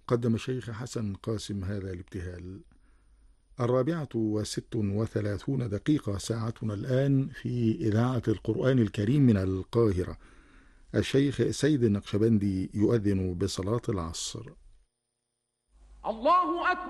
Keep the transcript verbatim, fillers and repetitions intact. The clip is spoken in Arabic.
قدم الشيخ حسن قاسم هذا الابتهال. الرابعة وست وثلاثون دقيقة ساعتنا الآن في إذاعة القرآن الكريم من القاهرة. الشيخ سيد النقشبندي يؤذن بصلاة العصر. الله أكبر.